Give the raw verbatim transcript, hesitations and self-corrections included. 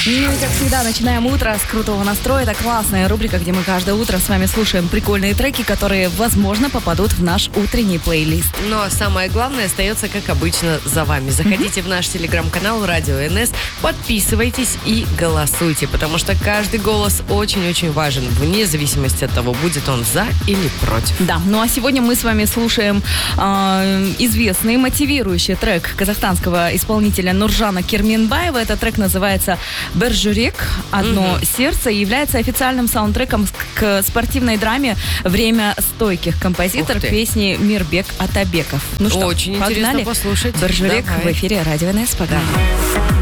Ну и как всегда, начинаем утро с крутого настроя. Это классная рубрика, где мы каждое утро с вами слушаем прикольные треки, которые, возможно, попадут в наш утренний плейлист. Ну а самое главное остается, как обычно, за вами. Заходите mm-hmm. в наш телеграм-канал Радио эн эс, подписывайтесь и голосуйте, потому что каждый голос очень-очень важен, вне зависимости от того, будет он за или против. Да, ну а сегодня мы с вами слушаем э, известный мотивирующий трек казахстанского исполнителя Нуржана Керменбаева. Этот трек называется «Бержурек. Одно mm-hmm. сердце» и является официальным саундтреком к спортивной драме «Время стойких». Композитор песни Мирбек Атабеков. Ну что, очень погнали. Интересно послушать. «Бержурек» Давай. в эфире Радио эн эс. Погнали.